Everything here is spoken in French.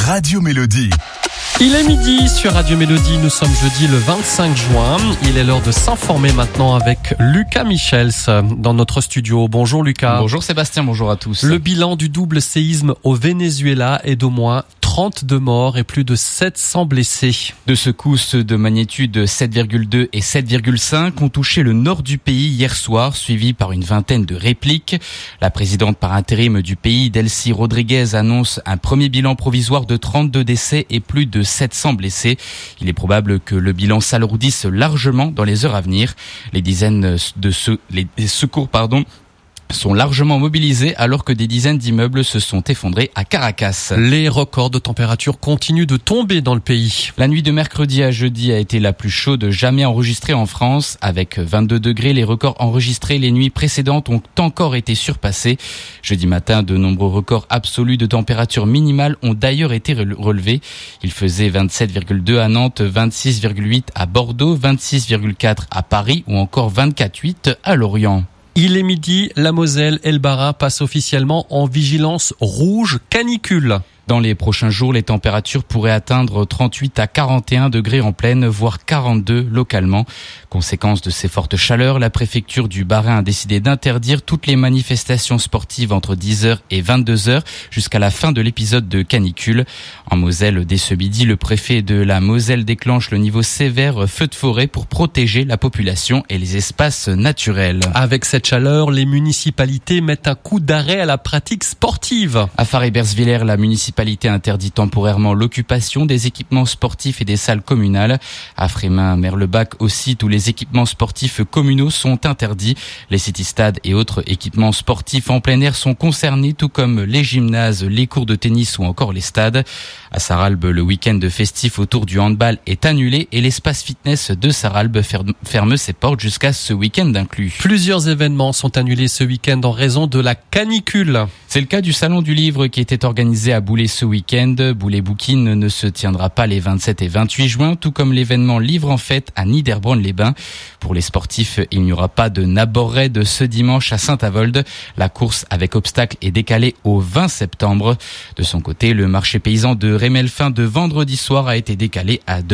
Radio Mélodie. Il est midi sur Radio Mélodie, nous sommes jeudi le 25 juin. Il est l'heure de s'informer maintenant avec Lucas Michels dans notre studio. Bonjour Lucas. Bonjour Sébastien, bonjour à tous. Le bilan du double séisme au Venezuela est d'au moins 32 morts et plus de 700 blessés. Deux secousses de magnitude 7,2 et 7,5 ont touché le nord du pays hier soir, suivi par une vingtaine de répliques. La présidente par intérim du pays, Delcy Rodriguez, annonce un premier bilan provisoire de 32 décès et plus de 700 blessés. Il est probable que le bilan s'alourdisse largement dans les heures à venir. Les secours sont largement mobilisés alors que des dizaines d'immeubles se sont effondrés à Caracas. Les records de température continuent de tomber dans le pays. La nuit de mercredi à jeudi a été la plus chaude jamais enregistrée en France. Avec 22 degrés, les records enregistrés les nuits précédentes ont encore été surpassés. Jeudi matin, de nombreux records absolus de température minimale ont d'ailleurs été relevés. Il faisait 27,2 à Nantes, 26,8 à Bordeaux, 26,4 à Paris ou encore 24,8 à Lorient. Il est midi, la Moselle et le Bas-Rhin passent officiellement en vigilance rouge canicule. Dans les prochains jours, les températures pourraient atteindre 38 à 41 degrés en plaine, voire 42 localement. Conséquence de ces fortes chaleurs, la préfecture du Bas-Rhin a décidé d'interdire toutes les manifestations sportives entre 10h et 22h jusqu'à la fin de l'épisode de canicule. En Moselle, dès ce midi, le préfet de la Moselle déclenche le niveau sévère feu de forêt pour protéger la population et les espaces naturels. Avec cette chaleur, les municipalités mettent un coup d'arrêt à la pratique sportive. À Fars-et-Bersviller, la municipalité interdit temporairement l'occupation des équipements sportifs et des salles communales. À Frémin-Merlebach aussi, tous les équipements sportifs communaux sont interdits. Les city-stades et autres équipements sportifs en plein air sont concernés, tout comme les gymnases, les cours de tennis ou encore les stades. À Sarralbe, le week-end festif autour du handball est annulé et l'espace fitness de Sarralbe ferme ses portes jusqu'à ce week-end inclus. Plusieurs événements sont annulés ce week-end en raison de la canicule. C'est le cas du Salon du Livre qui était organisé à Boulay ce week-end. Boulay-Bouquine ne se tiendra pas les 27 et 28 juin, tout comme l'événement Livre en fête à Niederbronn-les-Bains. Pour les sportifs, il n'y aura pas de Naborraid ce dimanche à Saint-Avold. La course avec obstacle est décalée au 20 septembre. De son côté, le marché paysan de Rémelfin de vendredi soir a été décalé à demain.